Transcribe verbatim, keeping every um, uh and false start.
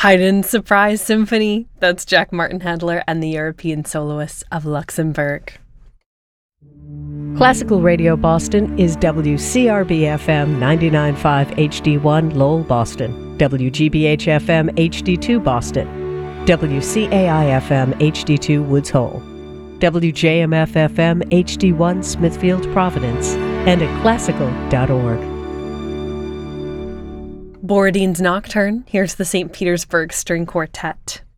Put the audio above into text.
Haydn Surprise Symphony. That's Jack Martin Handler and the European Soloists of Luxembourg. Classical Radio Boston is W C R B F M ninety-nine point five H D one Lowell, Boston, W G B H F M H D two Boston, W C A I F M H D two Woods Hole, W J M F F M H D one Smithfield, Providence, and at classical dot org. Borodine's Nocturne. Here's the Saint Petersburg String Quartet.